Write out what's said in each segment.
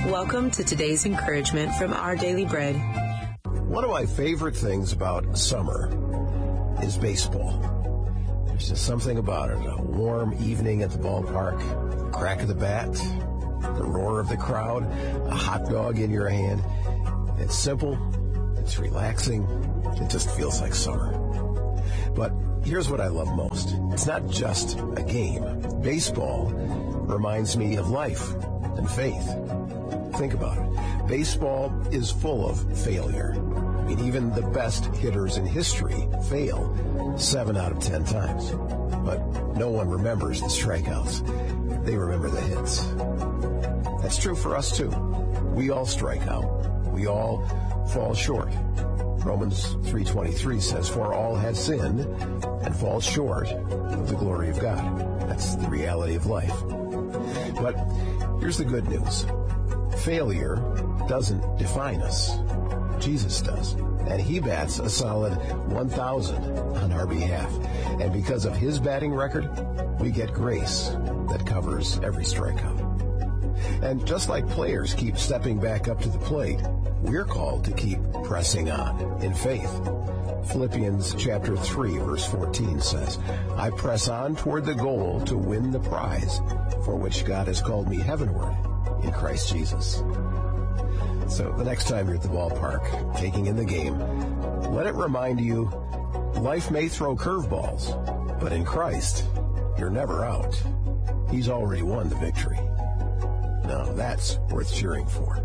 Welcome to today's encouragement from Our Daily Bread. One of my favorite things about summer is baseball. There's just something about it. A warm evening at the ballpark, crack of the bat, the roar of the crowd, a hot dog in your hand. It's simple, it's relaxing, it just feels like summer. But here's what I love most. It's not just a game. Baseball reminds me of life and faith. Think about it. Baseball is full of failure. I mean, even the best hitters in history fail 7 out of 10 times. But no one remembers the strikeouts. They remember the hits. That's true for us, too. We all strike out. We all fall short. Romans 3:23 says, "For all have sinned and fall short of the glory of God." That's the reality of life. But here's the good news. Failure doesn't define us. Jesus does. And he bats a solid 1,000 on our behalf. And because of his batting record, we get grace that covers every strikeout. And just like players keep stepping back up to the plate, we're called to keep pressing on in faith. Philippians chapter 3, verse 14 says, "I press on toward the goal to win the prize for which God has called me heavenward in Christ Jesus." So the next time you're at the ballpark, taking in the game, let it remind you, life may throw curveballs, but in Christ, you're never out. He's already won the victory. Now that's worth cheering for.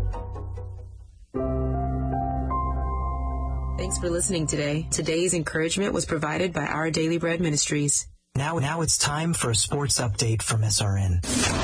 Thanks for listening today. Today's encouragement was provided by Our Daily Bread Ministries. Now it's time for a sports update from SRN.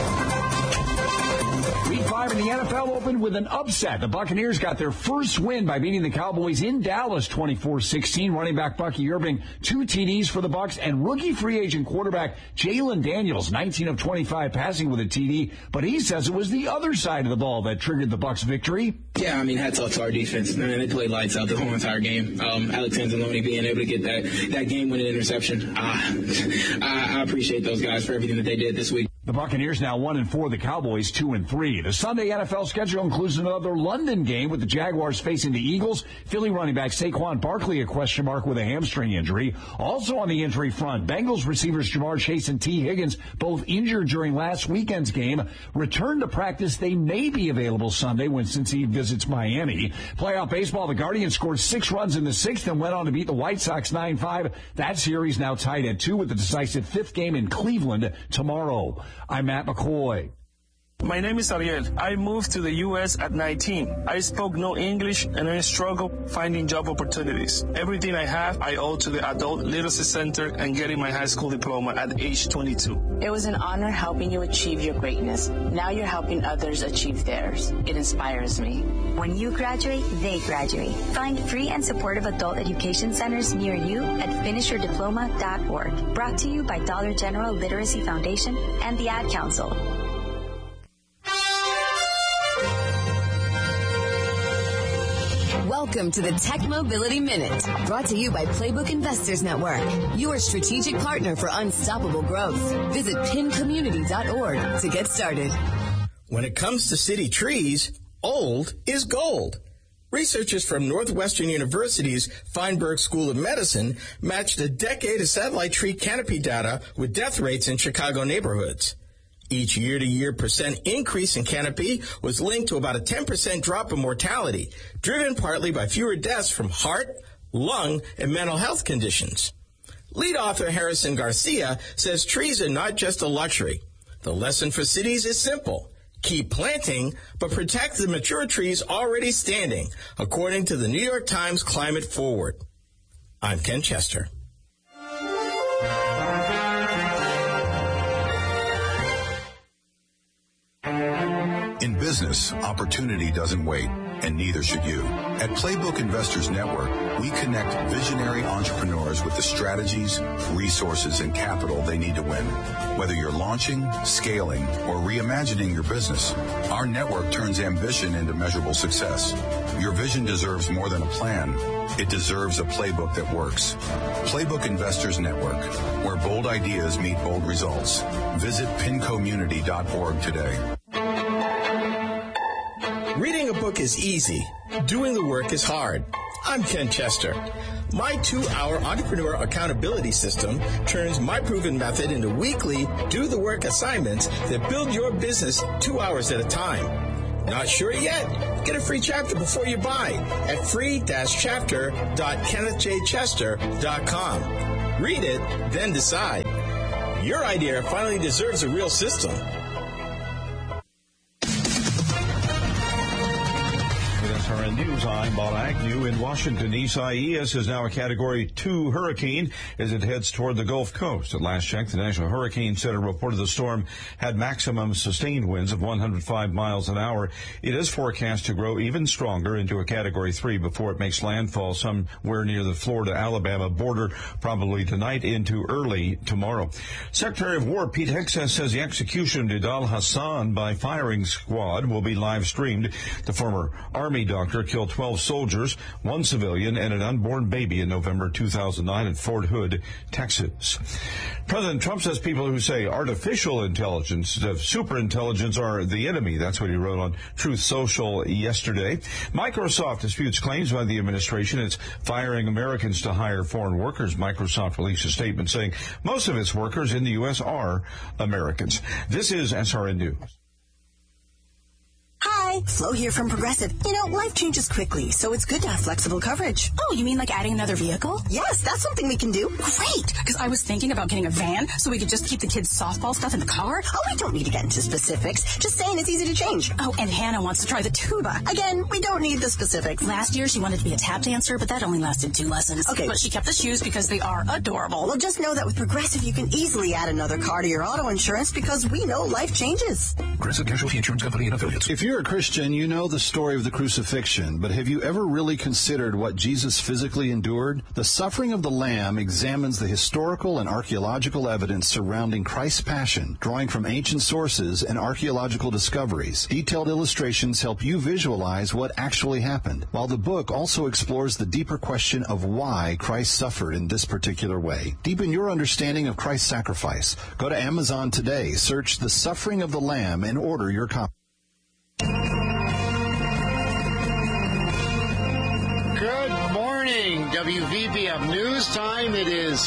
Week 5 in the NFL opened with an upset. The Buccaneers got their first win by beating the Cowboys in Dallas 24-16. Running back Bucky Irving, 2 TDs for the Bucs, and rookie free agent quarterback Jalen Daniels, 19 of 25 passing with a TD. But he says it was the other side of the ball that triggered the Bucs' victory. Yeah, hats off to our defense. They played lights out the whole entire game. Alex Anzalone being able to get that game-winning interception. I appreciate those guys for everything that they did this week. The Buccaneers now 1-4, the Cowboys 2-3. The Sunday NFL schedule includes another London game with the Jaguars facing the Eagles. Philly running back Saquon Barkley a question mark with a hamstring injury. Also on the injury front, Bengals receivers Jamar Chase and T. Higgins, both injured during last weekend's game, return to practice. They may be available Sunday when Cincy visits Miami. Playoff baseball, the Guardians scored 6 runs in the 6th and went on to beat the White Sox 9-5. That series now tied at 2 with the decisive 5th game in Cleveland tomorrow. I'm Matt McCoy. My name is Ariel. I moved to the U.S. at 19. I spoke no English and I struggled finding job opportunities. Everything I have, I owe to the Adult Literacy Center and getting my high school diploma at age 22. It was an honor helping you achieve your greatness. Now you're helping others achieve theirs. It inspires me. When you graduate, they graduate. Find free and supportive adult education centers near you at finishyourdiploma.org. Brought to you by Dollar General Literacy Foundation and the Ad Council. Welcome to the Tech Mobility Minute, brought to you by Playbook Investors Network, your strategic partner for unstoppable growth. Visit pincommunity.org to get started. When it comes to city trees, old is gold. Researchers from Northwestern University's Feinberg School of Medicine matched a decade of satellite tree canopy data with death rates in Chicago neighborhoods. Each year-to-year percent increase in canopy was linked to about a 10% drop in mortality, driven partly by fewer deaths from heart, lung, and mental health conditions. Lead author Harrison Garcia says trees are not just a luxury. The lesson for cities is simple. Keep planting, but protect the mature trees already standing, according to the New York Times Climate Forward. I'm Ken Chester. In business, opportunity doesn't wait, and neither should you. At Playbook Investors Network, we connect visionary entrepreneurs with the strategies, resources, and capital they need to win. Whether you're launching, scaling, or reimagining your business, our network turns ambition into measurable success. Your vision deserves more than a plan. It deserves a playbook that works. Playbook Investors Network, where bold ideas meet bold results. Visit pincommunity.org today. Reading a book is easy. Doing the work is hard. I'm Ken Chester. My 2-hour entrepreneur accountability system turns my proven method into weekly do-the-work assignments that build your business 2 hours at a time. Not sure yet? Get a free chapter before you buy at free-chapter.kennethjchester.com. Read it, then decide. Your idea finally deserves a real system. SRN News, I'm Bob Agnew. In Washington, Isaias is now a Category 2 hurricane as it heads toward the Gulf Coast. At last check, the National Hurricane Center reported the storm had maximum sustained winds of 105 miles an hour. It is forecast to grow even stronger into a Category 3 before it makes landfall somewhere near the Florida-Alabama border, probably tonight into early tomorrow. Secretary of War Pete Hegseth says the execution of Nidal Hassan by firing squad will be live streamed. The former Army doctor killed 12 soldiers, 1 civilian, and an unborn baby in November 2009 at Fort Hood, Texas. President Trump says people who say artificial intelligence, superintelligence, are the enemy. That's what he wrote on Truth Social yesterday. Microsoft disputes claims by the administration it's firing Americans to hire foreign workers. Microsoft released a statement saying most of its workers in the U.S. are Americans. This is SRN News. Hi, Flo here from Progressive. You know, life changes quickly, so it's good to have flexible coverage. Oh, you mean like adding another vehicle? Yes, that's something we can do. Great, because I was thinking about getting a van so we could just keep the kids' softball stuff in the car. Oh, we don't need to get into specifics. Just saying it's easy to change. Oh, and Hannah wants to try the tuba. Again, we don't need the specifics. Last year, she wanted to be a tap dancer, but that only lasted 2 lessons. Okay. But she kept the shoes because they are adorable. Well, just know that with Progressive, you can easily add another car to your auto insurance because we know life changes. Progressive Casualty Insurance Company and Affiliates. If you're a Christian, you know the story of the crucifixion, but have you ever really considered what Jesus physically endured? The Suffering of the Lamb examines the historical and archaeological evidence surrounding Christ's passion, drawing from ancient sources and archaeological discoveries. Detailed illustrations help you visualize what actually happened, while the book also explores the deeper question of why Christ suffered in this particular way. Deepen your understanding of Christ's sacrifice. Go to Amazon today, search The Suffering of the Lamb, and order your copy. Good morning, WVBF News Time. It is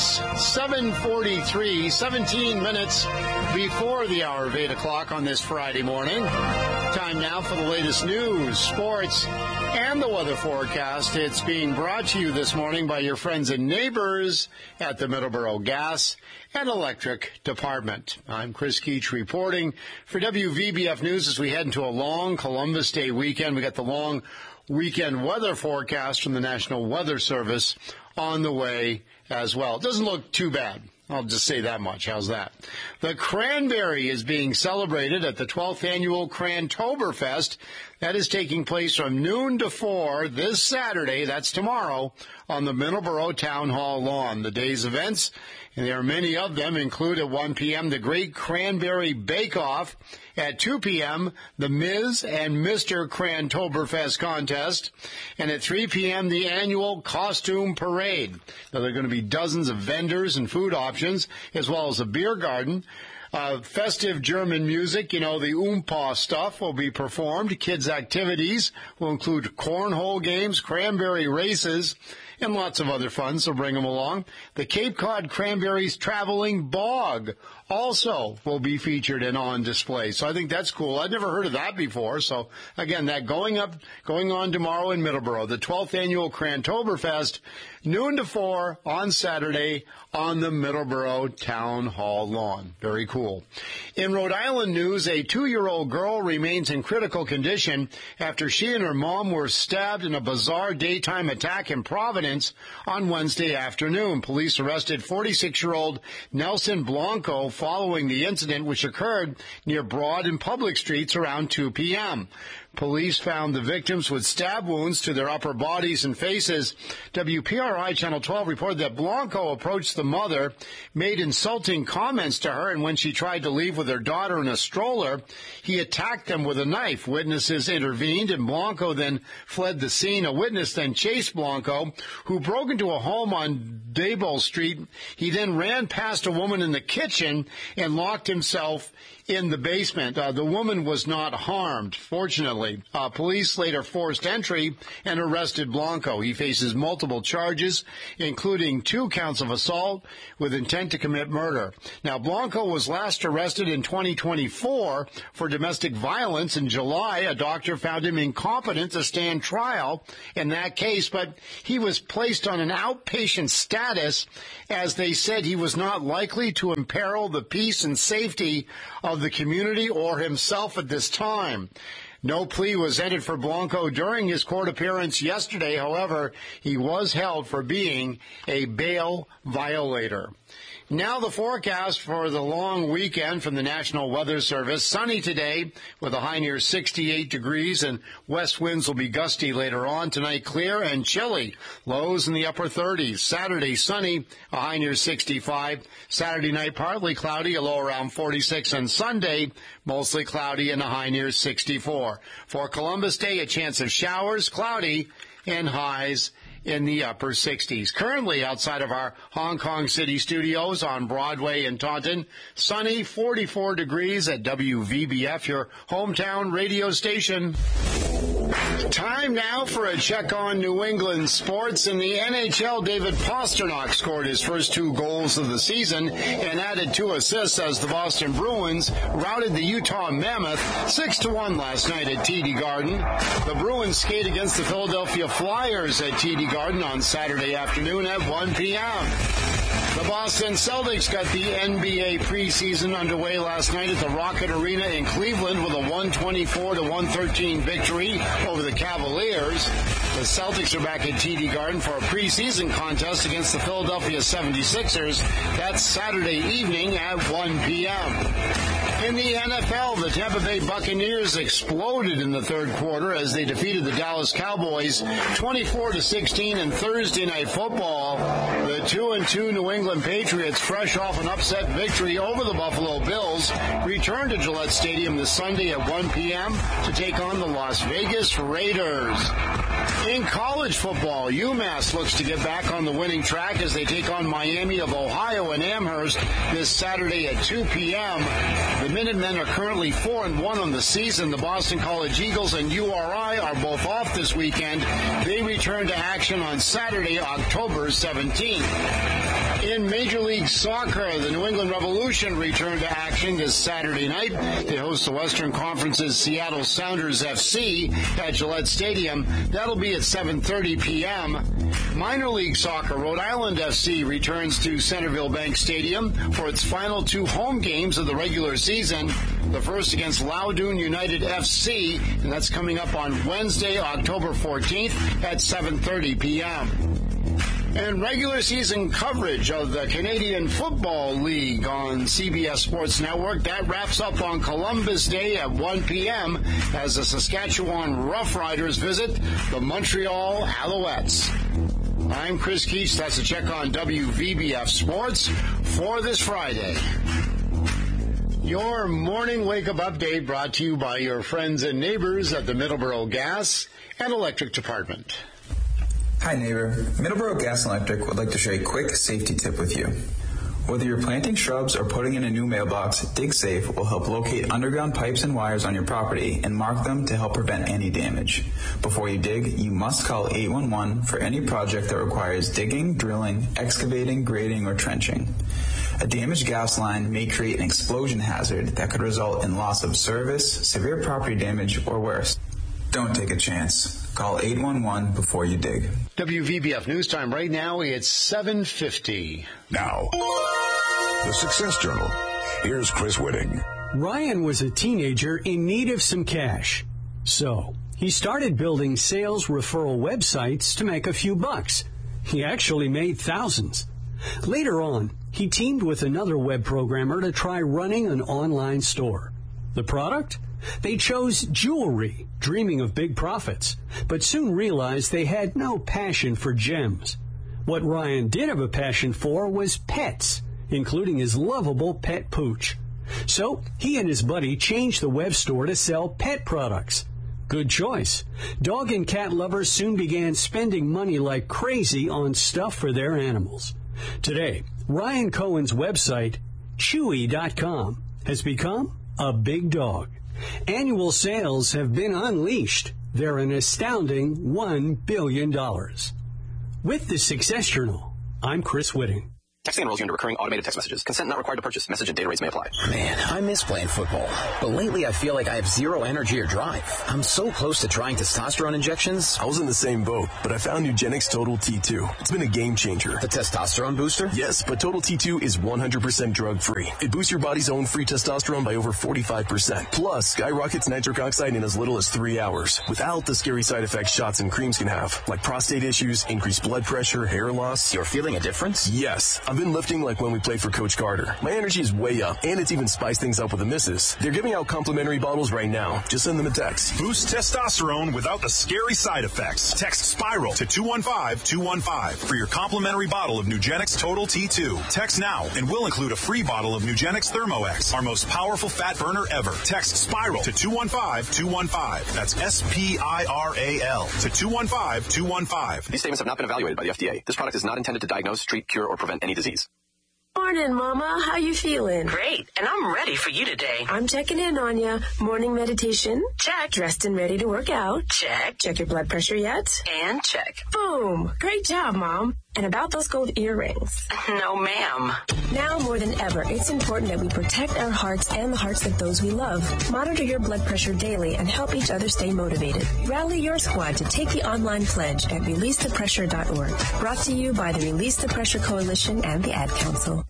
7:43, 17 minutes before the hour of 8 o'clock on this Friday morning. Time now for the latest news, sports, and the weather forecast. It's being brought to you this morning by your friends and neighbors at the Middleborough Gas and Electric Department. I'm Chris Keach reporting for WVBF News as we head into a long Columbus Day weekend. We got the long weekend weather forecast from the National Weather Service on the way as well. It doesn't look too bad. I'll just say that much. How's that? The Cranberry is being celebrated at the 12th annual Crantoberfest. That is taking place from noon to 4 this Saturday, that's tomorrow, on the Middleborough Town Hall lawn. The day's events, and there are many of them, include at 1 p.m. the Great Cranberry Bake-Off. At 2 p.m., the Ms. and Mr. Crantoberfest contest. And at 3 p.m., the annual Costume Parade. Now, there are going to be dozens of vendors and food options, as well as a beer garden. Festive German music, you know, the Oompa stuff will be performed. Kids' activities will include cornhole games, cranberry races, and lots of other fun, so bring them along. The Cape Cod Cranberries Traveling Bog also will be featured and on display. So I think that's cool. I'd never heard of that before. So, again, that going on tomorrow in Middleborough, the 12th annual Crantoberfest, noon to 4 on Saturday on the Middleborough Town Hall lawn. Very cool. In Rhode Island news, a 2-year-old girl remains in critical condition after she and her mom were stabbed in a bizarre daytime attack in Providence on Wednesday afternoon. Police arrested 46-year-old Nelson Blanco following the incident, which occurred near Broad and Public Streets around 2 p.m. Police found the victims with stab wounds to their upper bodies and faces. WPRI Channel 12 reported that Blanco approached the mother, made insulting comments to her, and when she tried to leave with her daughter in a stroller, he attacked them with a knife. Witnesses intervened, and Blanco then fled the scene. A witness then chased Blanco, who broke into a home on Daybell Street. He then ran past a woman in the kitchen and locked himself in the basement. The woman was not harmed, fortunately. apparently. Police later forced entry and arrested Blanco. He faces multiple charges, including 2 counts of assault with intent to commit murder. Now, Blanco was last arrested in 2024 for domestic violence. In July, a doctor found him incompetent to stand trial in that case, but he was placed on an outpatient status as they said he was not likely to imperil the peace and safety of the community or himself at this time. No plea was entered for Blanco during his court appearance yesterday. However, he was held for being a bail violator. Now the forecast for the long weekend from the National Weather Service. Sunny today with a high near 68 degrees, and west winds will be gusty later on. Tonight clear and chilly. Lows in the upper 30s. Saturday sunny, a high near 65. Saturday night partly cloudy, a low around 46. And Sunday mostly cloudy and a high near 64. For Columbus Day, a chance of showers, cloudy, and highs in the upper 60s. Currently outside of our Hong Kong City studios on Broadway in Taunton, sunny, 44 degrees at WVBF, your hometown radio station. Time now for a check on New England sports. In the NHL, David Pastrnak scored his first 2 goals of the season and added 2 assists as the Boston Bruins routed the Utah Mammoth 6-1 last night at TD Garden. The Bruins skate against the Philadelphia Flyers at TD Garden on Saturday afternoon at 1 p.m. The Boston Celtics got the NBA preseason underway last night at the Rocket Arena in Cleveland with a 124-113 victory over the Cavaliers. The Celtics are back at TD Garden for a preseason contest against the Philadelphia 76ers. That's Saturday evening at 1 p.m. In the NFL, the Tampa Bay Buccaneers exploded in the third quarter as they defeated the Dallas Cowboys 24-16 in Thursday Night Football. The 2-2 New England Patriots, fresh off an upset victory over the Buffalo Bills, return to Gillette Stadium this Sunday at 1 p.m. to take on the Las Vegas Raiders. In college football, UMass looks to get back on the winning track as they take on Miami of Ohio in Amherst this Saturday at 2 p.m. The Minutemen are currently 4-1 on the season. The Boston College Eagles and URI are both off this weekend. They return to action on Saturday, October 17th. In Major League Soccer, the New England Revolution return to action this Saturday night. They host the Western Conference's Seattle Sounders FC at Gillette Stadium. That'll be at 7:30 p.m. Minor League Soccer, Rhode Island FC returns to Centerville Bank Stadium for its final 2 home games of the regular season. The first against Loudoun United FC, and that's coming up on Wednesday, October 14th at 7:30 p.m. And regular season coverage of the Canadian Football League on CBS Sports Network. That wraps up on Columbus Day at 1 p.m. as the Saskatchewan Roughriders visit the Montreal Alouettes. I'm Chris Keach. That's a check on WVBF Sports for this Friday. Your morning wake-up update brought to you by your friends and neighbors at the Middleborough Gas and Electric Department. Hi neighbor, Middleborough Gas and Electric would like to share a quick safety tip with you. Whether you're planting shrubs or putting in a new mailbox, DigSafe will help locate underground pipes and wires on your property and mark them to help prevent any damage. Before you dig, you must call 811 for any project that requires digging, drilling, excavating, grading, or trenching. A damaged gas line may create an explosion hazard that could result in loss of service, severe property damage, or worse. Don't take a chance. Call 811 before you dig. WVBF News Time right now, it's 7:50. Now, the Success Journal. Here's Chris Whitting. Ryan was a teenager in need of some cash. So, he started building sales referral websites to make a few bucks. He actually made thousands. Later on, he teamed with another web programmer to try running an online store. The product? They chose jewelry, dreaming of big profits, but soon realized they had no passion for gems. What Ryan did have a passion for was pets, including his lovable pet Pooch. So he and his buddy changed the web store to sell pet products. Good choice. Dog and cat lovers soon began spending money like crazy on stuff for their animals. Today, Ryan Cohen's website, Chewy.com, has become a big dog. Annual sales have been unleashed. They're an astounding $1 billion. With the Success Journal, I'm Chris Whitting. Texting enrolls you into recurring automated text messages. Consent not required to purchase. Message and data rates may apply. Man, I miss playing football. But lately I feel like I have zero energy or drive. I'm so close to trying testosterone injections. I was in the same boat, but I found Nugenix Total T2. It's been a game changer. The testosterone booster? Yes, but Total T2 is 100% drug-free. It boosts your body's own free testosterone by over 45%. Plus, skyrockets nitric oxide in as little as 3 hours, without the scary side effects shots and creams can have, like prostate issues, increased blood pressure, hair loss. You're feeling a difference? Yes. I've been lifting like when we played for Coach Carter. My energy is way up, and it's even spiced things up with the missus. They're giving out complimentary bottles right now. Just send them a text. Boost testosterone without the scary side effects. Text SPIRAL to 215-215 for your complimentary bottle of Nugenix Total T2. Text now, and we'll include a free bottle of Nugenix ThermoX, our most powerful fat burner ever. Text SPIRAL to 215-215. That's SPIRAL to 215-215. These statements have not been evaluated by the FDA. This product is not intended to diagnose, treat, cure, or prevent any disease. Morning, Mama. How you feeling? Great, and I'm ready for you today. I'm checking in on ya. Morning meditation? Check. Dressed and ready to work out? Check. Check your blood pressure yet? And check. Boom. Great job, Mom. And about those gold earrings? No, ma'am. Now more than ever, it's important that we protect our hearts and the hearts of those we love. Monitor your blood pressure daily and help each other stay motivated. Rally your squad to take the online pledge at releasethepressure.org. Brought to you by the Release the Pressure Coalition and the Ad Council.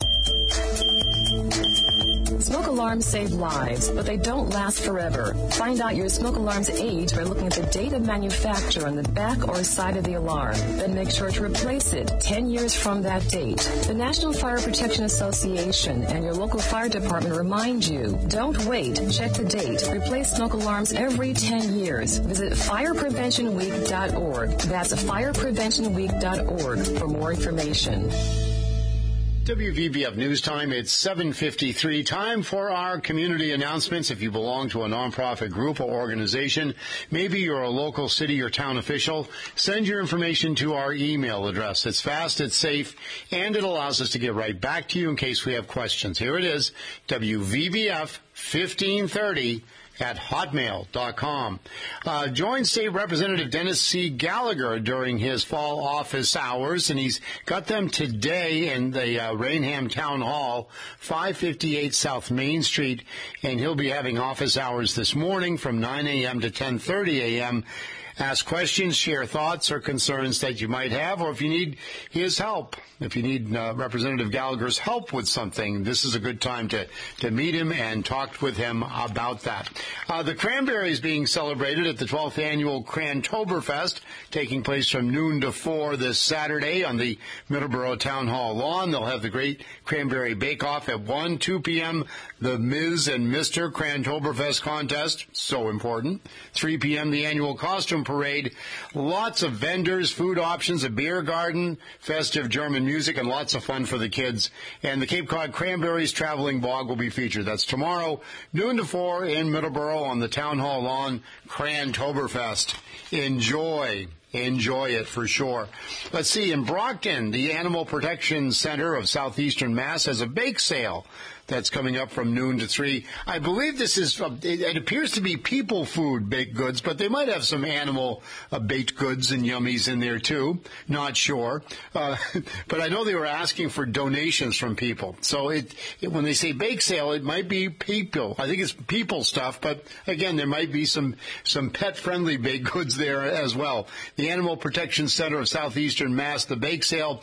Smoke alarms save lives, but they don't last forever. Find out your smoke alarm's age by looking at the date of manufacture on the back or side of the alarm. Then make sure to replace it 10 years from that date. The National Fire Protection Association and your local fire department remind you, don't wait. Check the date. Replace smoke alarms every 10 years. Visit firepreventionweek.org. That's firepreventionweek.org for more information. WVBF News Time, it's 7:53. Time for our community announcements. If you belong to a nonprofit group or organization, maybe you're a local city or town official, send your information to our email address. It's fast, it's safe, and it allows us to get right back to you in case we have questions. Here it is, WVBF1530 at hotmail.com. Join State Representative Dennis C. Gallagher during his fall office hours, and he's got them today in the Rainham Town Hall, 558 South Main Street, and he'll be having office hours this morning from 9 a.m. to 10:30 a.m. Ask questions, share thoughts or concerns that you might have, or if you need his help. If you need Representative Gallagher's help with something, this is a good time to meet him and talk with him about that. The Cranberry is being celebrated at the 12th Annual Crantoberfest, taking place from noon to 4 this Saturday on the Middleborough Town Hall lawn. They'll have the Great Cranberry Bake-Off at 1, 2 p.m., the Ms. and Mr. Crantoberfest contest, so important. 3 p.m., the annual costume parade. Lots of vendors, food options, a beer garden, festive German music, and lots of fun for the kids. And the Cape Cod Cranberries Traveling Bog will be featured. That's tomorrow, noon to 4 in Middleborough on the Town Hall lawn, Crantoberfest. Enjoy it for sure. Let's see, in Brockton, the Animal Protection Center of Southeastern Mass has a bake sale that's coming up from noon to 3. I believe this is, it appears to be people food baked goods, but they might have some animal baked goods and yummies in there too. Not sure. But I know they were asking for donations from people. So when they say bake sale, it might be people. I think it's people stuff, but again, there might be some pet-friendly baked goods there as well. The Animal Protection Center of Southeastern Mass, the bake sale,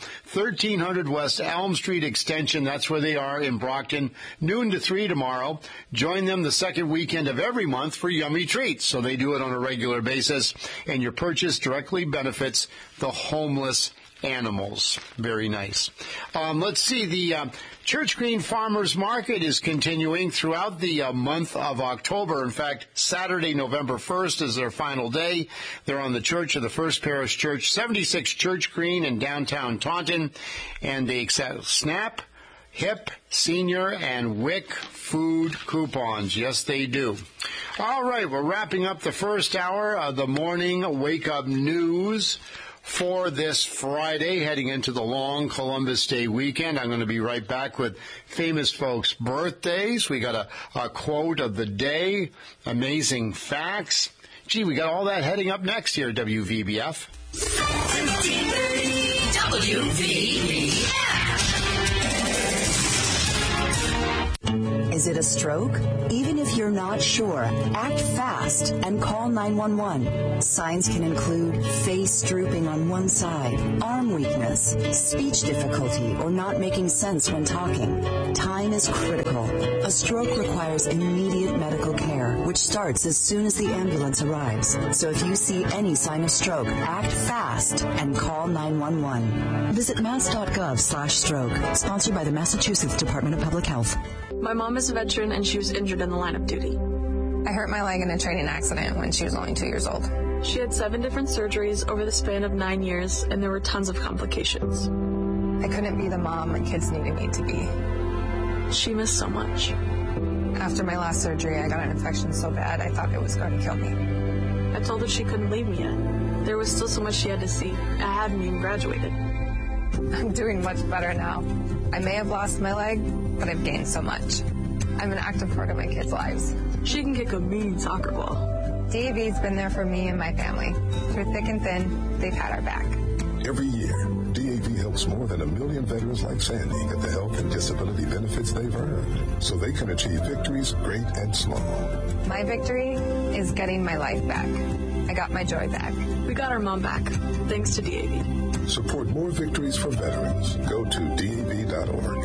1300 West Elm Street Extension. That's where they are in Brockton. Noon to 3 tomorrow. Join them the second weekend of every month for yummy treats. So they do it on a regular basis, and your purchase directly benefits the homeless animals. Very nice. Let's see. The Church Green Farmers Market is continuing throughout the month of October. In fact, Saturday, November 1st is their final day. They're on the Church of the First Parish Church, 76 Church Green in downtown Taunton, and they accept SNAP, HIP, Senior, and WIC food coupons. Yes, they do. All right, we're wrapping up the first hour of the morning wake-up news for this Friday, heading into the long Columbus Day weekend. I'm going to be right back with famous folks' birthdays. We got a quote of the day, amazing facts. Gee, we got all that heading up next here at WVBF. 1530 WVBF. Is it a stroke? Even if you're not sure, act fast and call 911. Signs can include face drooping on one side, arm weakness, speech difficulty, or not making sense when talking. Time is critical. A stroke requires immediate medical care, which starts as soon as the ambulance arrives. So if you see any sign of stroke, act fast and call 911. Visit mass.gov/stroke, sponsored by the Massachusetts Department of Public Health. My mom is a veteran, and she was injured in the line of duty. I hurt my leg in a training accident when she was only 2 years old. She had 7 different surgeries over the span of 9 years, and there were tons of complications. I couldn't be the mom my kids needed me to be. She missed so much. After my last surgery, I got an infection so bad I thought it was going to kill me. I told her she couldn't leave me yet. There was still so much she had to see. I hadn't even graduated. I'm doing much better now. I may have lost my leg, but I've gained so much. I'm an active part of my kids' lives. She can kick a mean soccer ball. DAV's been there for me and my family. Through thick and thin, they've had our back. Every year, DAV helps more than 1 million veterans like Sandy get the health and disability benefits they've earned, so they can achieve victories great and small. My victory is getting my life back. I got my joy back. We got our mom back, thanks to DAV. Support more victories for veterans. Go to DAV.org.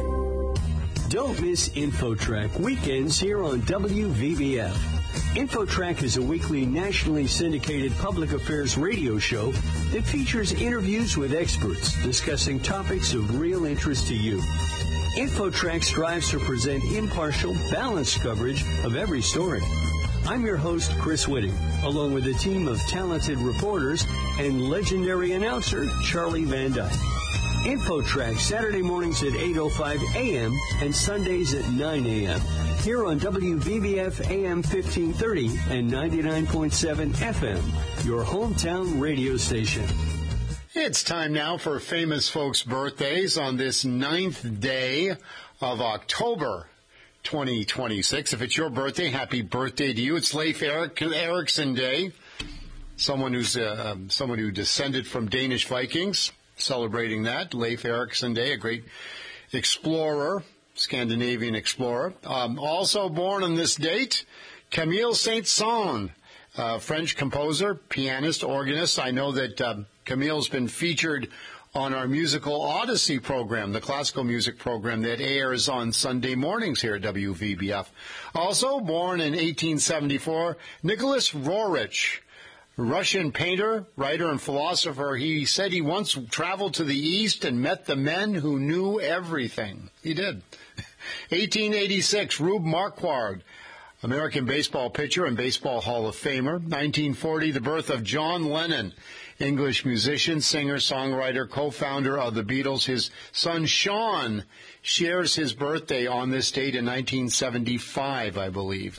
Don't miss InfoTrack weekends here on WVBF. InfoTrack is a weekly nationally syndicated public affairs radio show that features interviews with experts discussing topics of real interest to you. InfoTrack strives to present impartial, balanced coverage of every story. I'm your host, Chris Whitting, along with a team of talented reporters and legendary announcer, Charlie Van Dyke. InfoTrack, Saturday mornings at 8:05 a.m. and Sundays at 9 a.m. here on WVBF AM 1530 and 99.7 FM, your hometown radio station. It's time now for famous folks' birthdays on this 9th day of October 2026. If it's your birthday, happy birthday to you. It's Leif Erikson Day, someone who descended from Danish Vikings. Celebrating that, Leif Erikson Day, a great explorer, Scandinavian explorer. Also born on this date, Camille Saint-Saëns, French composer, pianist, organist. I know that Camille's been featured on our Musical Odyssey program, the classical music program that airs on Sunday mornings here at WVBF. Also born in 1874, Nicholas Roerich, Russian painter, writer, and philosopher. He said he once traveled to the East and met the men who knew everything. He did. 1886, Rube Marquard, American baseball pitcher and Baseball Hall of Famer. 1940, the birth of John Lennon, English musician, singer, songwriter, co-founder of the Beatles. His son Sean shares his birthday on this date in 1975, I believe.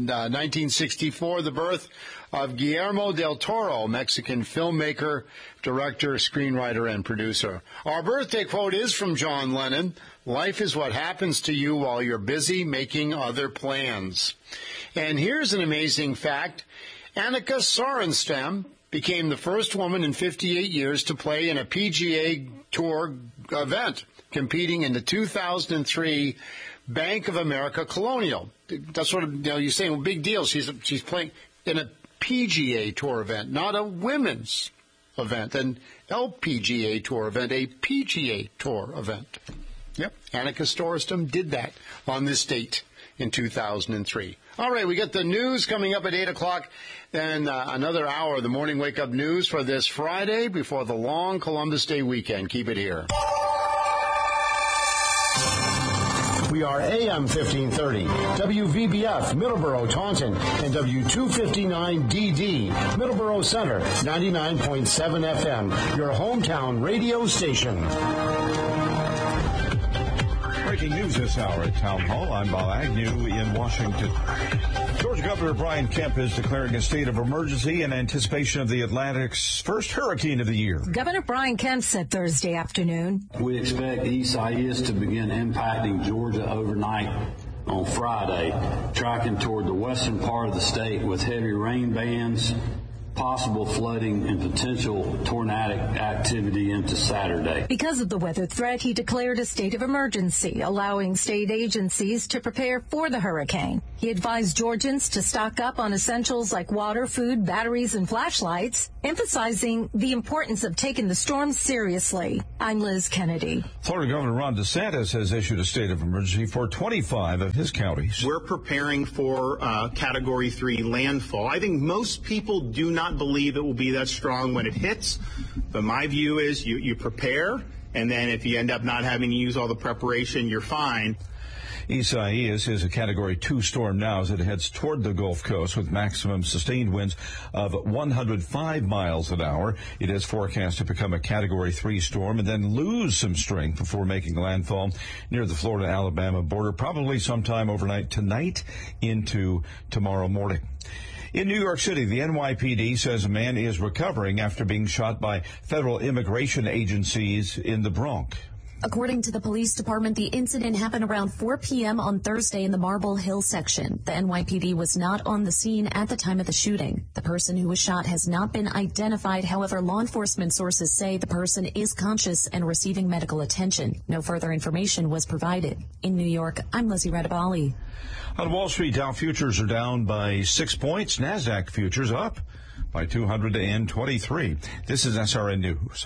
1964, the birth of Guillermo del Toro, Mexican filmmaker, director, screenwriter, and producer. Our birthday quote is from John Lennon: "Life is what happens to you while you're busy making other plans." And here's an amazing fact. Annika Sorenstam became the first woman in 58 years to play in a PGA Tour event, competing in the 2003 Bank of America Colonial. That's sort of, you're saying, well, big deal. She's playing in a PGA Tour event, not a women's event, an LPGA Tour event, a PGA Tour event. Yep, Annika Sorenstam did that on this date in 2003. All right, we got the news coming up at 8 o'clock, and another hour of the Morning Wake Up News for this Friday before the long Columbus Day weekend. Keep it here. We are AM 1530, WVBF, Middleborough, Taunton, and W259DD, Middleborough Center, 99.7 FM, your hometown radio station. breaking news this hour at Town Hall. I'm Bob Agnew in Washington. Georgia Governor Brian Kemp is declaring a state of emergency in anticipation of the Atlantic's first hurricane of the year. Governor Brian Kemp said Thursday afternoon, "We expect Isaias to begin impacting Georgia overnight on Friday, tracking toward the western part of the state with heavy rain bands, possible flooding, and potential tornadic activity into Saturday." Because of the weather threat, he declared a state of emergency, allowing state agencies to prepare for the hurricane. He advised Georgians to stock up on essentials like water, food, batteries, and flashlights, emphasizing the importance of taking the storm seriously. I'm Liz Kennedy. Florida Governor Ron DeSantis has issued a state of emergency for 25 of his counties. We're preparing for Category 3 landfall. I think most people do not believe it will be that strong when it hits, but my view is you prepare, and then if you end up not having to use all the preparation, you're fine. Isaias is a Category 2 storm now as it heads toward the Gulf Coast with maximum sustained winds of 105 miles an hour. It is forecast to become a Category 3 storm and then lose some strength before making landfall near the Florida-Alabama border, probably sometime overnight tonight into tomorrow morning. In New York City, the NYPD says a man is recovering after being shot by federal immigration agencies in the Bronx. According to the police department, the incident happened around 4 p.m. on Thursday in the Marble Hill section. The NYPD was not on the scene at the time of the shooting. The person who was shot has not been identified. However, law enforcement sources say the person is conscious and receiving medical attention. No further information was provided. In New York, I'm Lizzie Radabali. On Wall Street, Dow futures are down by 6 points. NASDAQ futures up by 223. This is SRN News.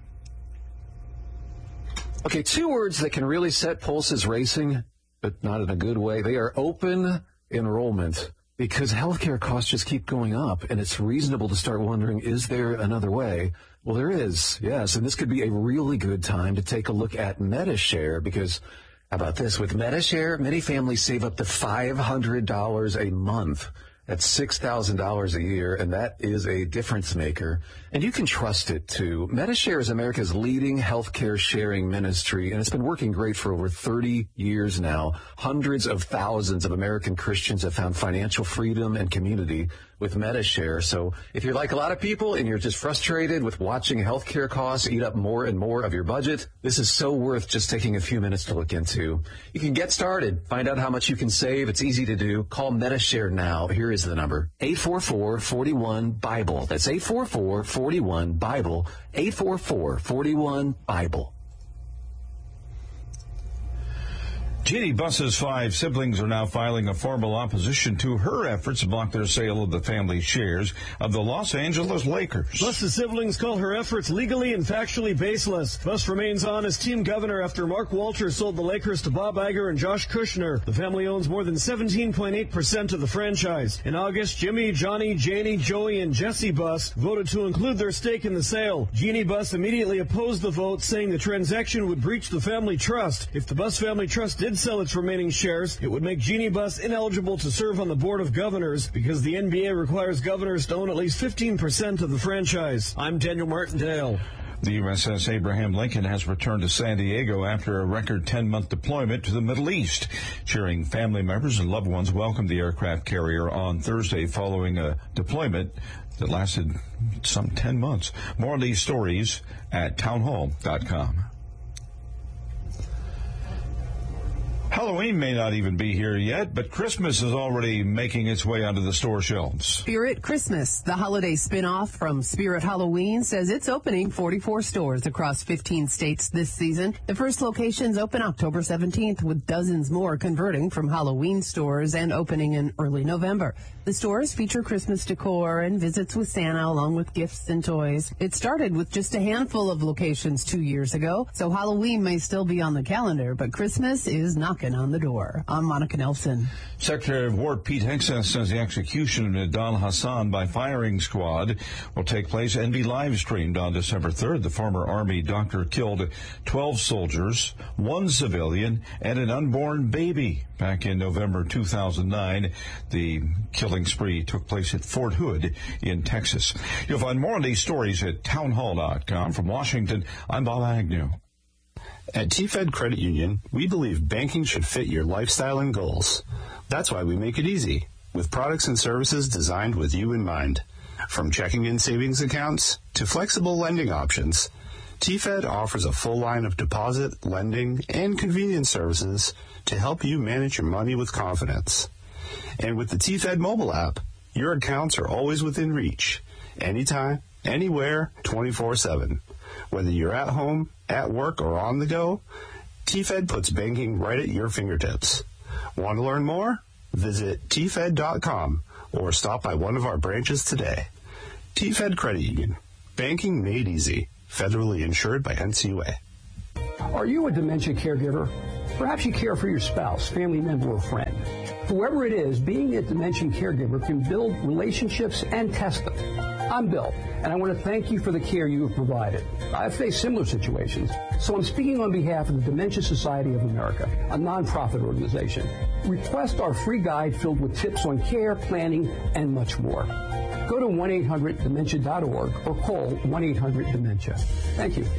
Okay, two words that can really set pulses racing, but not in a good way. They are open enrollment, because healthcare costs just keep going up, and it's reasonable to start wondering, is there another way? Well, there is, yes, and this could be a really good time to take a look at Medi-Share, because how about this? With Medi-Share, many families save up to $500 a month. That's $6,000 a year, and that is a difference maker. And you can trust it, too. Medi-Share is America's leading healthcare sharing ministry, and it's been working great for over 30 years now. Hundreds of thousands of American Christians have found financial freedom and community with Medi-Share. So if you're like a lot of people and you're just frustrated with watching healthcare costs eat up more and more of your budget, this is so worth just taking a few minutes to look into. You can get started. Find out how much you can save. It's easy to do. Call Medi-Share now. Here is the number. 844-41-BIBLE. That's 844-41-BIBLE. 844-41-BIBLE. Jeannie Buss's 5 siblings are now filing a formal opposition to her efforts to block their sale of the family shares of the Los Angeles Lakers. Buss's siblings call her efforts legally and factually baseless. Buss remains on as team governor after Mark Walters sold the Lakers to Bob Iger and Josh Kushner. The family owns more than 17.8% of the franchise. In August, Jimmy, Johnny, Janie, Joey, and Jesse Buss voted to include their stake in the sale. Jeannie Buss immediately opposed the vote, saying the transaction would breach the family trust. If the Buss family trust did sell its remaining shares, it would make Jeannie Buss ineligible to serve on the board of governors because the NBA requires governors to own at least 15% of the franchise. I'm Daniel Martindale. The USS Abraham Lincoln has returned to San Diego after a record 10-month deployment to the Middle East. Cheering family members and loved ones welcomed the aircraft carrier on Thursday following a deployment that lasted some 10 months. More on these stories at townhall.com. Halloween may not even be here yet, but Christmas is already making its way onto the store shelves. Spirit Christmas, the holiday spin-off from Spirit Halloween, says it's opening 44 stores across 15 states this season. The first locations open October 17th, with dozens more converting from Halloween stores and opening in early November. The stores feature Christmas decor and visits with Santa, along with gifts and toys. It started with just a handful of locations 2 years ago, so Halloween may still be on the calendar, but Christmas is knocking on the door. I'm Monica Nelson. Secretary of War Pete Hegseth says the execution of Nidal Hassan by firing squad will take place and be live streamed on December 3rd. The former Army doctor killed 12 soldiers, 1 civilian, and an unborn baby back in November 2009. The killing spree took place at Fort Hood in Texas. You'll find more on these stories at townhall.com. From Washington, I'm Bob Agnew. At T-Fed Credit Union, we believe banking should fit your lifestyle and goals. That's why we make it easy, with products and services designed with you in mind. From checking and savings accounts to flexible lending options, T-Fed offers a full line of deposit, lending, and convenience services to help you manage your money with confidence. And with the T-Fed mobile app, your accounts are always within reach, anytime, anywhere, 24/7. Whether you're at home, at work, or on the go, T-Fed puts banking right at your fingertips. Want to learn more? Visit tfed.com or stop by one of our branches today. T-Fed Credit Union. Banking made easy. Federally insured by NCUA. Are you a dementia caregiver? Perhaps you care for your spouse, family member, or friend. Whoever it is, being a dementia caregiver can build relationships and test them. I'm Bill, and I want to thank you for the care you have provided. I've faced similar situations, so I'm speaking on behalf of the Dementia Society of America, a nonprofit organization. Request our free guide filled with tips on care, planning, and much more. Go to 1-800-DEMENTIA.org or call 1-800-DEMENTIA. Thank you.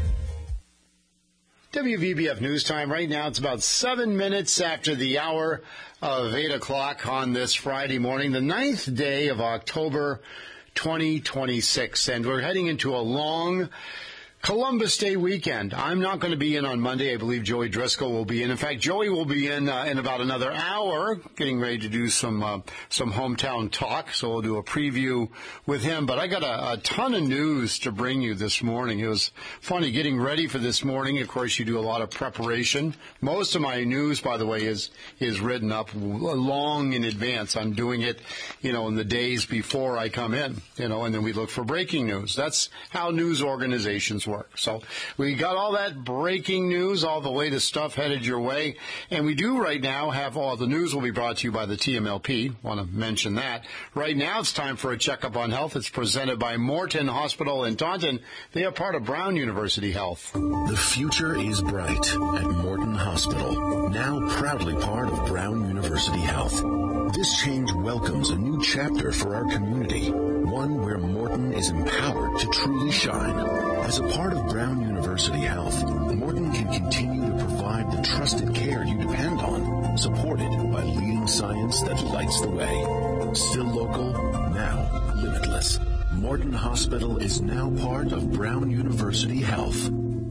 WVBF News Time. Right now, it's about 7 minutes after the hour of 8 o'clock on this Friday morning, the 9th day of October 2026. And we're heading into a long Columbus Day weekend. I'm not going to be in on Monday. I believe Joey Driscoll will be in. In fact, Joey will be in about another hour, getting ready to do some hometown talk. So we'll do a preview with him. But I got a ton of news to bring you this morning. It was funny getting ready for this morning. Of course, you do a lot of preparation. Most of my news, by the way, is written up long in advance. I'm doing it, in the days before I come in, and then we look for breaking news. That's how news organizations work. So we got all that breaking news, all the latest stuff headed your way. And we do right now have all the news will be brought to you by the TMLP. Want to mention that. Right now it's time for a checkup on health. It's presented by Morton Hospital in Taunton. They are part of Brown University Health. The future is bright at Morton Hospital, now proudly part of Brown University Health. This change welcomes a new chapter for our community, one where Morton is empowered to truly shine. As a part of Brown University Health, Morton can continue to provide the trusted care you depend on, supported by leading science that lights the way. Still local, now limitless. Morton Hospital is now part of Brown University Health.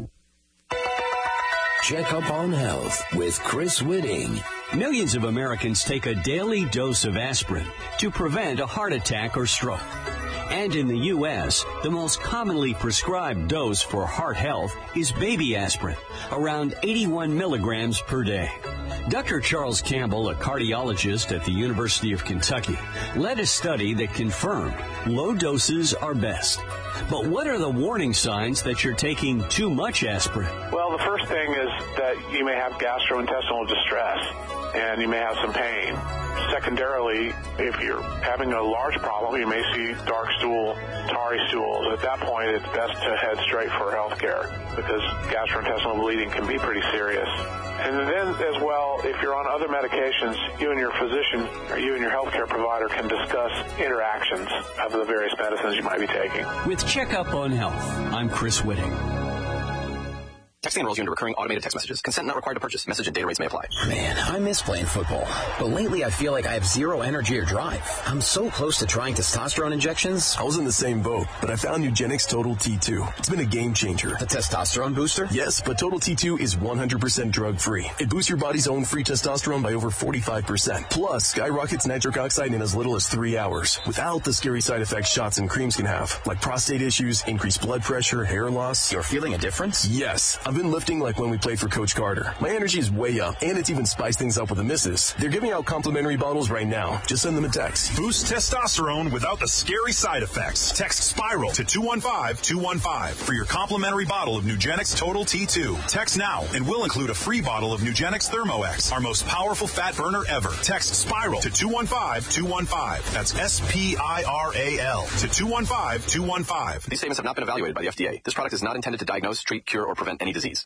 Check Up on Health with Chris Whitting. Millions of Americans take a daily dose of aspirin to prevent a heart attack or stroke. And in the U.S., the most commonly prescribed dose for heart health is baby aspirin, around 81 milligrams per day. Dr. Charles Campbell, a cardiologist at the University of Kentucky, led a study that confirmed low doses are best. But what are the warning signs that you're taking too much aspirin? Well, the first thing is that you may have gastrointestinal distress, and you may have some pain. Secondarily, if you're having a large problem, you may see dark stool, tarry stools. At that point, it's best to head straight for health care because gastrointestinal bleeding can be pretty serious. And then as well, if you're on other medications, you and your physician or you and your healthcare provider can discuss interactions of the various medicines you might be taking. With Checkup on Health, I'm Chris Whitting. Texting enrolls you into recurring automated text messages. Consent not required to purchase. Message and data rates may apply. Man, I miss playing football. But lately I feel like I have zero energy or drive. I'm so close to trying testosterone injections. I was in the same boat, but I found Nugenix Total T2. It's been a game changer. A testosterone booster? Yes, but Total T2 is 100% drug-free. It boosts your body's own free testosterone by over 45%. Plus, skyrockets nitric oxide in as little as 3 hours, without the scary side effects shots and creams can have, like prostate issues, increased blood pressure, hair loss. You're feeling a difference? Yes. I've been lifting like when we played for Coach Carter. My energy is way up, and it's even spiced things up with the missus. They're giving out complimentary bottles right now. Just send them a text. Boost testosterone without the scary side effects. Text SPIRAL to 215-215 for your complimentary bottle of Nugenix Total T2. Text now, and we'll include a free bottle of Nugenix ThermoX, our most powerful fat burner ever. Text SPIRAL to 215-215. That's SPIRAL to 215-215. These statements have not been evaluated by the FDA. This product is not intended to diagnose, treat, cure, or prevent any disease.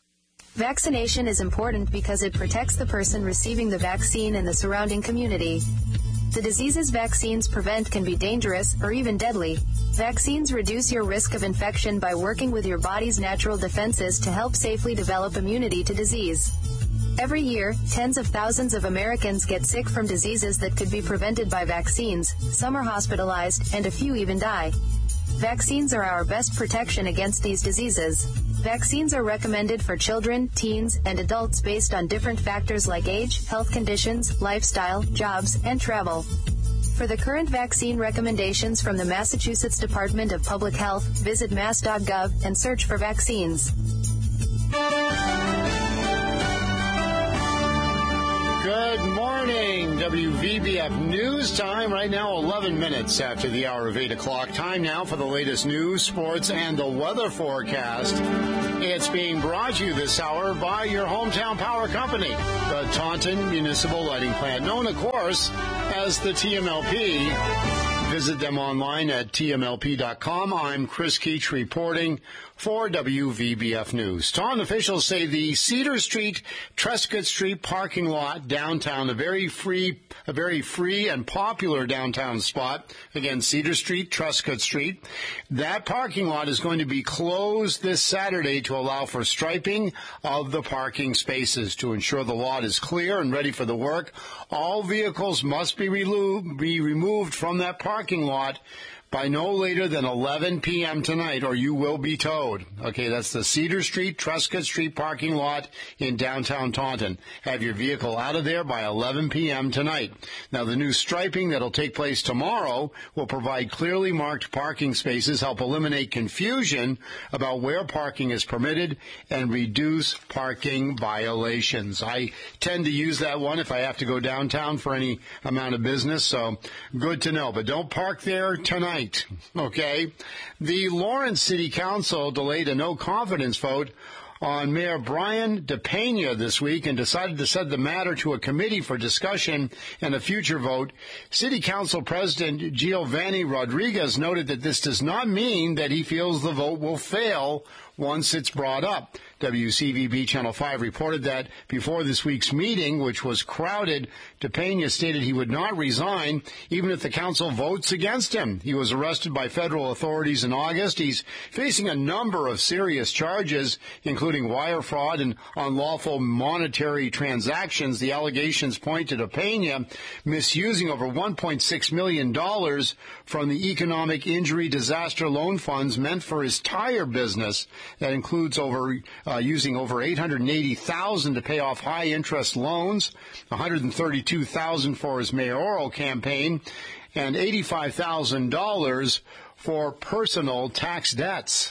Vaccination is important because it protects the person receiving the vaccine and the surrounding community. The diseases vaccines prevent can be dangerous or even deadly. Vaccines reduce your risk of infection by working with your body's natural defenses to help safely develop immunity to disease. Every year, tens of thousands of Americans get sick from diseases that could be prevented by vaccines. Some are hospitalized, and a few even die. Vaccines are our best protection against these diseases. Vaccines are recommended for children, teens, and adults based on different factors like age, health conditions, lifestyle, jobs, and travel. For the current vaccine recommendations from the Massachusetts Department of Public Health, visit mass.gov and search for vaccines. Good morning, WVBF News Time. Right now, 11 minutes after the hour of 8 o'clock. Time now for the latest news, sports, and the weather forecast. It's being brought to you this hour by your hometown power company, the Taunton Municipal Lighting Plant, known, of course, as the TMLP. Visit them online at tmlp.com. I'm Chris Keach reporting for WVBF News. Taunton officials say the Cedar Street, Trescott Street parking lot downtown, a very free and popular downtown spot. Again, Cedar Street, Trescott Street. That parking lot is going to be closed this Saturday to allow for striping of the parking spaces to ensure the lot is clear and ready for the work. All vehicles must be removed from that parking lot by no later than 11 p.m. tonight, or you will be towed. Okay, that's the Cedar Street, Trescott Street parking lot in downtown Taunton. Have your vehicle out of there by 11 p.m. tonight. Now, the new striping that will take place tomorrow will provide clearly marked parking spaces, help eliminate confusion about where parking is permitted, and reduce parking violations. I tend to use that one if I have to go downtown for any amount of business, so good to know. But don't park there tonight. Okay? The Lawrence City Council delayed a no-confidence vote on Mayor Brian DePena this week and decided to send the matter to a committee for discussion and a future vote. City Council President Giovanni Rodriguez noted that this does not mean that he feels the vote will fail once it's brought up. WCVB Channel 5 reported that before this week's meeting, which was crowded, DePena stated he would not resign even if the council votes against him. He was arrested by federal authorities in August. He's facing a number of serious charges, including wire fraud and unlawful monetary transactions. The allegations point to DePena misusing over $1.6 million from the Economic Injury Disaster Loan Funds meant for his tire business. That includes using over $880,000 to pay off high-interest loans, $132,000 for his mayoral campaign, and $85,000 for personal tax debts.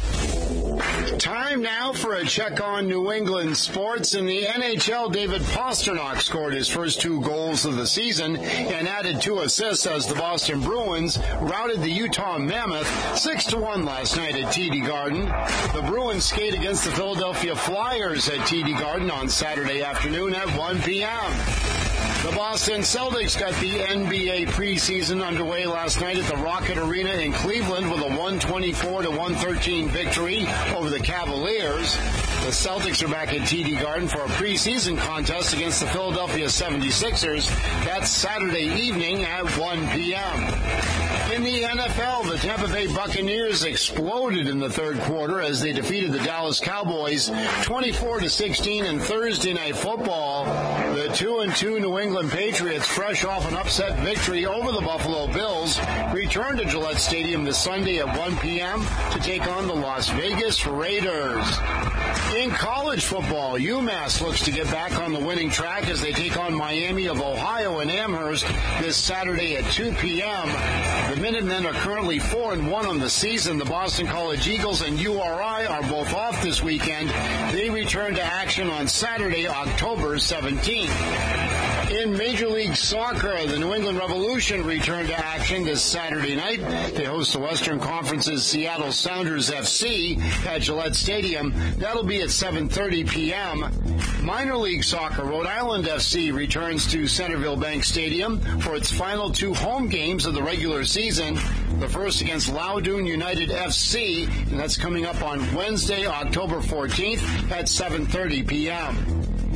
Time now for a check on New England sports. In the NHL, David Pastrnak scored his first 2 goals of the season and added 2 assists as the Boston Bruins routed the Utah Mammoth 6-1 last night at TD Garden. The Bruins skate against the Philadelphia Flyers at TD Garden on Saturday afternoon at 1 p.m. The Boston Celtics got the NBA preseason underway last night at the Rocket Arena in Cleveland with a 124-113 victory over the Cavaliers. The Celtics are back at TD Garden for a preseason contest against the Philadelphia 76ers. That's Saturday evening at 1 p.m. In the NFL, the Tampa Bay Buccaneers exploded in the third quarter as they defeated the Dallas Cowboys 24-16 in Thursday Night Football. The 2-2 New England Patriots, fresh off an upset victory over the Buffalo Bills, return to Gillette Stadium this Sunday at 1 p.m. to take on the Las Vegas Raiders. In college football, UMass looks to get back on the winning track as they take on Miami of Ohio in Amherst this Saturday at 2 p.m. The Minutemen are currently 4-1 on the season. The Boston College Eagles and URI are both off this weekend. They return to action on Saturday, October 17th. In Major League Soccer, the New England Revolution return to action this Saturday night. They host the Western Conference's Seattle Sounders FC at Gillette Stadium. That'll be at 7:30 p.m. Minor League Soccer, Rhode Island FC returns to Centerville Bank Stadium for its final 2 home games of the regular season. The first against Loudoun United FC, and that's coming up on Wednesday, October 14th at 7:30 p.m.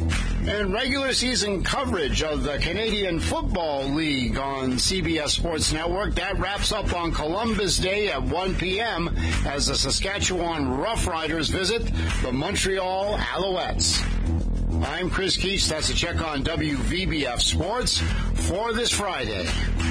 And regular season coverage of the Canadian Football League on CBS Sports Network. That wraps up on Columbus Day at 1 p.m. as the Saskatchewan Roughriders visit the Montreal Alouettes. I'm Chris Keach. That's a check on WVBF Sports for this Friday.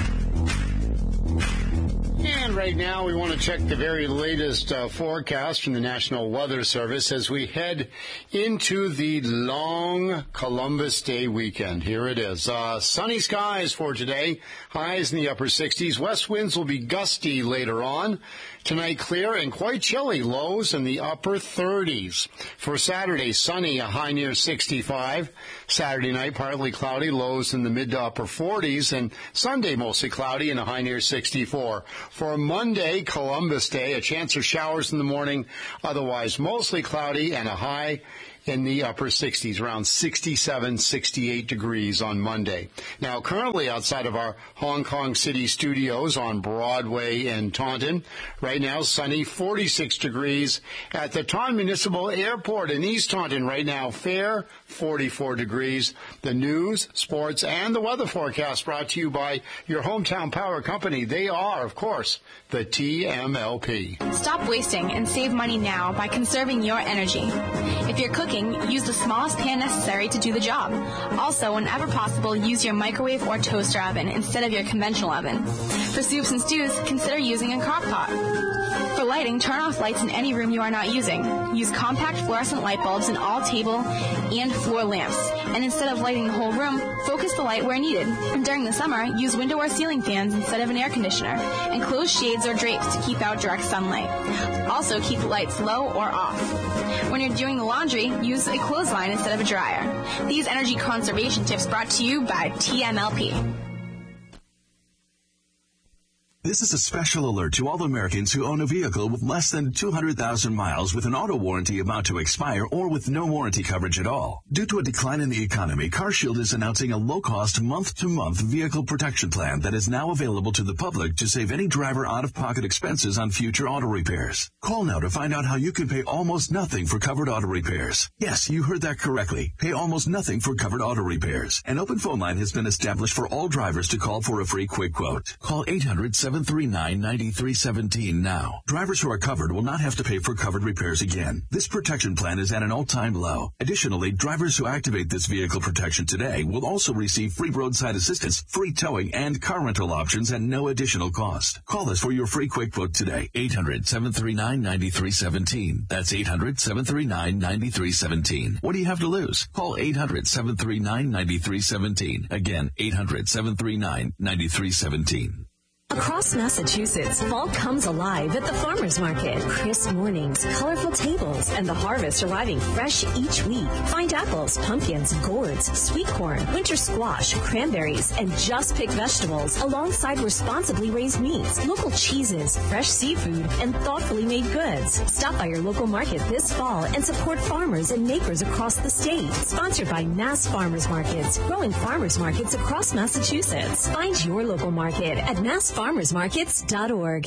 And right now we want to check the very latest forecast from the National Weather Service as we head into the long Columbus Day weekend. Here it is. Sunny skies for today. Highs in the upper 60s. West winds will be gusty later on. Tonight, clear and quite chilly. Lows in the upper 30s. For Saturday, sunny, a high near 65. Saturday night, partly cloudy. Lows in the mid to upper 40s. And Sunday, mostly cloudy and a high near 64. For Monday, Columbus Day, a chance of showers in the morning. Otherwise, mostly cloudy and a high in the upper 60s, around 67, 68 degrees on Monday. Now, currently outside of our Hong Kong City studios on Broadway in Taunton, right now sunny, 46 degrees. At the Taunton Municipal Airport in East Taunton right now, fair, 44 degrees. The news, sports, and the weather forecast brought to you by your hometown power company. They are, of course, the TMLP. Stop wasting and save money now by conserving your energy. If you're cooking, use the smallest pan necessary to do the job. Also, whenever possible, use your microwave or toaster oven instead of your conventional oven. For soups and stews, consider using a crock pot. For lighting, turn off lights in any room you are not using. Use compact fluorescent light bulbs in all table and floor lamps. And instead of lighting the whole room, focus the light where needed. And during the summer, use window or ceiling fans instead of an air conditioner. And close shades or drapes to keep out direct sunlight. Also, keep the lights low or off. When you're doing the laundry, use a clothesline instead of a dryer. These energy conservation tips brought to you by TMLP. This is a special alert to all Americans who own a vehicle with less than 200,000 miles with an auto warranty about to expire or with no warranty coverage at all. Due to a decline in the economy, CarShield is announcing a low-cost month-to-month vehicle protection plan that is now available to the public to save any driver out-of-pocket expenses on future auto repairs. Call now to find out how you can pay almost nothing for covered auto repairs. Yes, you heard that correctly. Pay almost nothing for covered auto repairs. An open phone line has been established for all drivers to call for a free quick quote. Call 800-739-9317 now. Drivers who are covered will not have to pay for covered repairs again. This protection plan is at an all-time low. Additionally, drivers who activate this vehicle protection today will also receive free roadside assistance, free towing, and car rental options at no additional cost. Call us for your free quick quote today. 800-739-9317. That's 800-739-9317. What do you have to lose? Call 800-739-9317. Again, 800-739-9317. Across Massachusetts, fall comes alive at the farmers market. Crisp mornings, colorful tables, and the harvest arriving fresh each week. Find apples, pumpkins, gourds, sweet corn, winter squash, cranberries, and just picked vegetables alongside responsibly raised meats, local cheeses, fresh seafood, and thoughtfully made goods. Stop by your local market this fall and support farmers and makers across the state. Sponsored by Mass Farmers Markets, growing farmers markets across Massachusetts. Find your local market at massfarmersmarkets.org.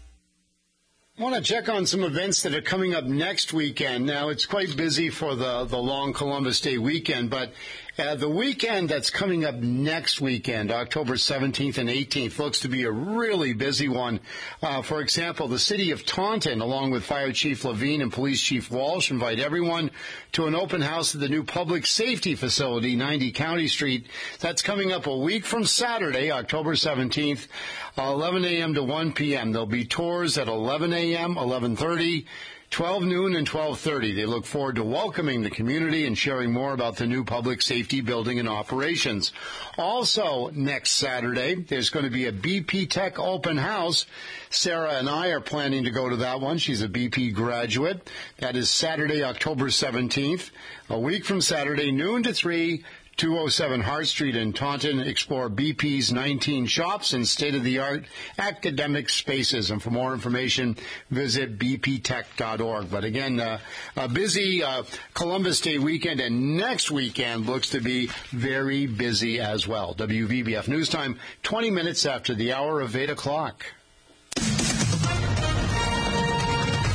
I want to check on some events that are coming up next weekend. Now, it's quite busy for the long Columbus Day weekend, but the weekend that's coming up next weekend, October 17th and 18th, looks to be a really busy one. For example, the city of Taunton, along with Fire Chief Levine and Police Chief Walsh, invite everyone to an open house at the new public safety facility, 90 County Street. That's coming up a week from Saturday, October 17th, 11 a.m. to 1 p.m. There'll be tours at 11 a.m., 11:30, 12 noon, and 12:30. They look forward to welcoming the community and sharing more about the new public safety building and operations. Also, next Saturday, there's going to be a BP Tech open house. Sarah and I are planning to go to that one. She's a BP graduate. That is Saturday, October 17th. A week from Saturday, noon to 3, 207 Hart Street in Taunton. Explore BP's 19 shops and state-of-the-art academic spaces. And for more information, visit bptech.org. But again, a busy Columbus Day weekend, and next weekend looks to be very busy as well. WVBF News Time, 20 minutes after the hour of 8 o'clock. That's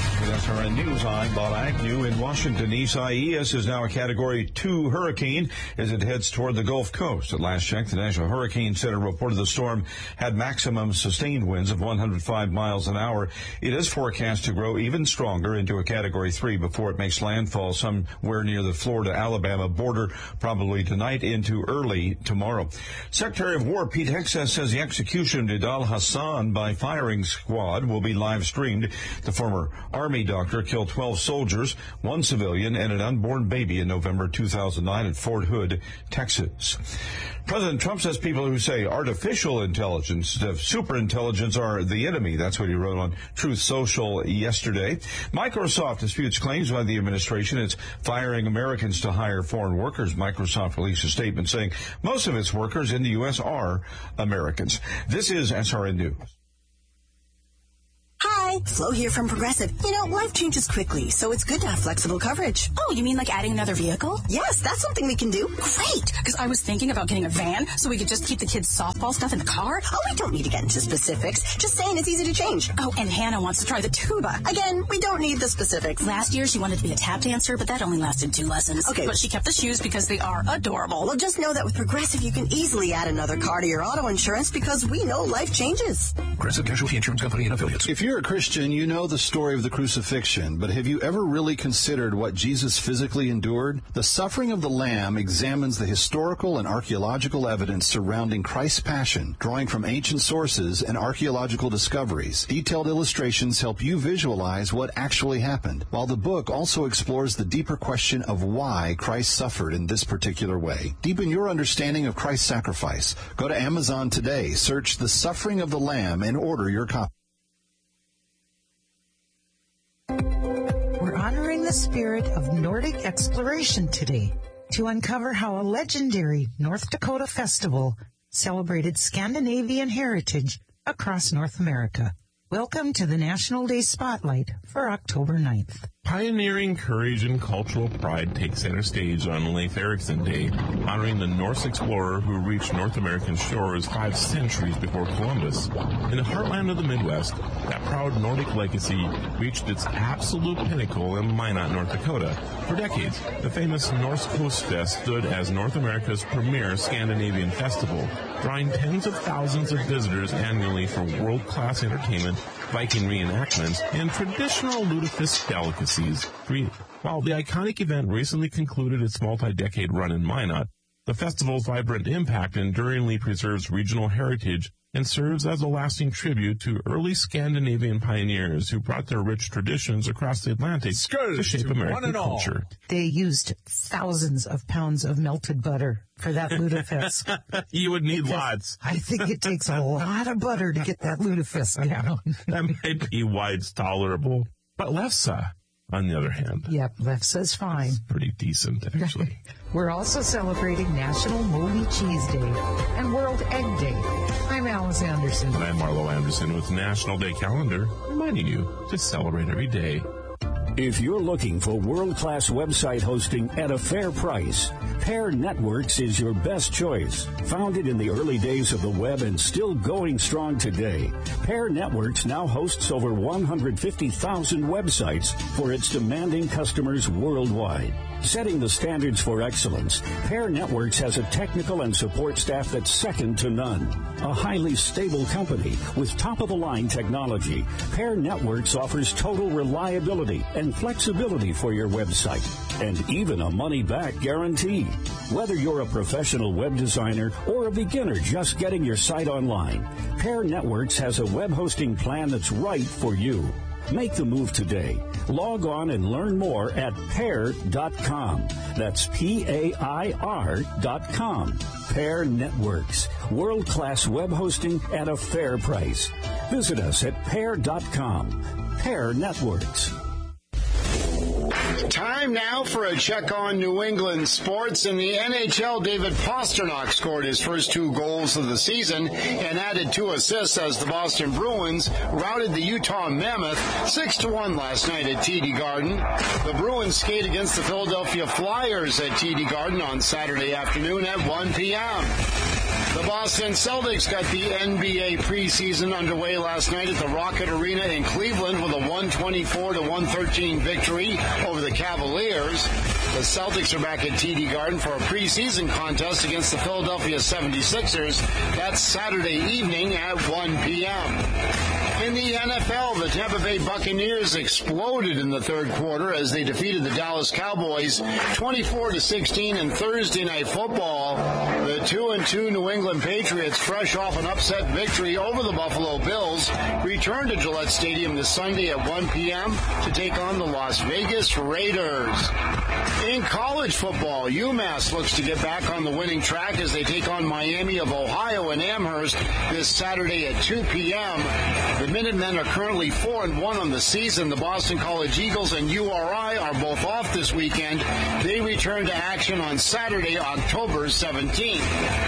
SRN News, I'm Bob Agnew in Washington. Isaias is now a Category 2 hurricane as it heads toward the Gulf Coast. At last check, the National Hurricane Center reported the storm had maximum sustained winds of 105 miles an hour. It is forecast to grow even stronger into a Category 3 before it makes landfall somewhere near the Florida-Alabama border, probably tonight into early tomorrow. Secretary of War Pete Hegseth says the execution of Nidal Hassan by firing squad will be live streamed. The former Army doctor killed 12 soldiers, 1 civilian, and an unborn baby in November 2009 at Fort Hood, Texas. President Trump says people who say artificial intelligence, superintelligence, are the enemy. That's what he wrote on Truth Social yesterday. Microsoft disputes claims by the administration it's firing Americans to hire foreign workers. Microsoft released a statement saying most of its workers in the U.S. are Americans. This is SRN News. Hi, Flo here from Progressive. You know, life changes quickly, so it's good to have flexible coverage. Oh, you mean like adding another vehicle? Yes, that's something we can do. Great, because I was thinking about getting a van so we could just keep the kids' softball stuff in the car. Oh, we don't need to get into specifics. Just saying it's easy to change. Oh, and Hannah wants to try the tuba. Again, we don't need the specifics. Last year, she wanted to be a tap dancer, but that only lasted 2 lessons. Okay. But she kept the shoes because they are adorable. Well, just know that with Progressive, you can easily add another car to your auto insurance because we know life changes. Progressive Casualty Insurance Company and Affiliates. If you're a Christian, you know the story of the crucifixion, but have you ever really considered what Jesus physically endured? The Suffering of the Lamb examines the historical and archaeological evidence surrounding Christ's passion, drawing from ancient sources and archaeological discoveries. Detailed illustrations help you visualize what actually happened, while the book also explores the deeper question of why Christ suffered in this particular way. Deepen your understanding of Christ's sacrifice. Go to Amazon today, search The Suffering of the Lamb, and order your copy. We're honoring the spirit of Nordic exploration today to uncover how a legendary North Dakota festival celebrated Scandinavian heritage across North America. Welcome to the National Day Spotlight for October 9th. Pioneering courage and cultural pride take center stage on Leif Erikson Day, honoring the Norse explorer who reached North American shores 5 centuries before Columbus. In the heartland of the Midwest, that proud Nordic legacy reached its absolute pinnacle in Minot, North Dakota. For decades, the famous Norse Coast Fest stood as North America's premier Scandinavian festival, drawing tens of thousands of visitors annually for world-class entertainment, Viking reenactments, and traditional lutefisk delicacies. While the iconic event recently concluded its multi-decade run in Minot, the festival's vibrant impact enduringly preserves regional heritage and serves as a lasting tribute to early Scandinavian pioneers who brought their rich traditions across the Atlantic to shape American culture. They used thousands of pounds of melted butter for that lutefisk. You would need lots. I think it takes a lot of butter to get that lutefisk down. That might be why it's tolerable. But lefse, on the other hand. Yep, lefse's fine. It's pretty decent, actually. We're also celebrating National Moldy Cheese Day and World Egg Day. I'm Alice Anderson. And I'm Marlo Anderson with National Day Calendar, reminding you to celebrate every day. If you're looking for world-class website hosting at a fair price, Pair Networks is your best choice. Founded in the early days of the web and still going strong today, Pair Networks now hosts over 150,000 websites for its demanding customers worldwide. Setting the standards for excellence, Pair Networks has a technical and support staff that's second to none. A highly stable company with top-of-the-line technology, Pair Networks offers total reliability and flexibility for your website, and even a money-back guarantee. Whether you're a professional web designer or a beginner just getting your site online, Pair Networks has a web hosting plan that's right for you. Make the move today. Log on and learn more at pair.com. That's PAIR.com. Pair Networks. World-class web hosting at a fair price. Visit us at pair.com. Pair Networks. Time now for a check on New England sports. In the NHL, David Pastrnak scored his first 2 goals of the season and added 2 assists as the Boston Bruins routed the Utah Mammoth 6-1 last night at TD Garden. The Bruins skate against the Philadelphia Flyers at TD Garden on Saturday afternoon at 1 p.m. The Boston Celtics got the NBA preseason underway last night at the Rocket Arena in Cleveland with a 124-113 victory over the Cavaliers. The Celtics are back at TD Garden for a preseason contest against the Philadelphia 76ers. That's Saturday evening at 1 p.m. In the NFL, the Tampa Bay Buccaneers exploded in the third quarter as they defeated the Dallas Cowboys 24-16 in Thursday Night Football. The 2-2 New England Patriots, fresh off an upset victory over the Buffalo Bills, return to Gillette Stadium this Sunday at 1 p.m. to take on the Las Vegas Raiders. In college football, UMass looks to get back on the winning track as they take on Miami of Ohio in Amherst this Saturday at 2 p.m. The Minutemen are currently 4-1 on the season. The Boston College Eagles and URI are both off this weekend. They return to action on Saturday, October 17th.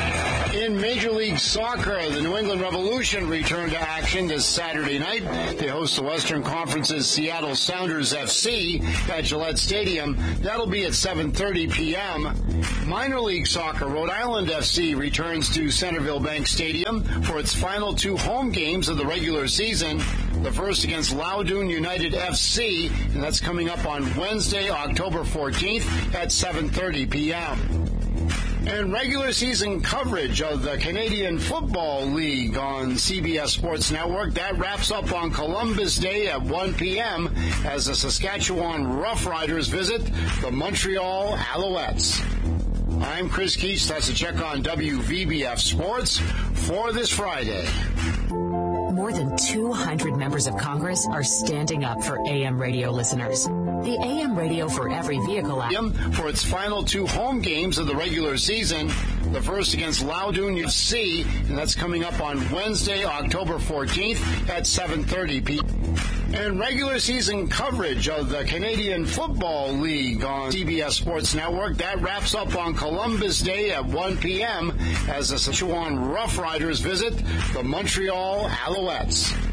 In Major League Soccer, the New England Revolution return to action this Saturday night. They host the Western Conference's Seattle Sounders FC at Gillette Stadium. That'll be at 7:30 p.m. Minor League Soccer, Rhode Island FC returns to Centerville Bank Stadium for its final two home games of the regular season. The first against Loudoun United FC, and that's coming up on Wednesday, October 14th at 7:30 p.m. And regular season coverage of the Canadian Football League on CBS Sports Network. That wraps up on Columbus Day at 1 p.m. as the Saskatchewan Roughriders visit the Montreal Alouettes. I'm Chris Keach. That's a check on WVBF Sports for this Friday. More than 200 members of Congress are standing up for AM radio listeners. The AM radio for every vehicle app. For its final two home games of the regular season, the first against Loudoun FC, and that's coming up on Wednesday, October 14th at 7:30 p.m. And regular season coverage of the Canadian Football League on CBS Sports Network. That wraps up on Columbus Day at 1 p.m. as the Saskatchewan Roughriders visit the Montreal Alouettes.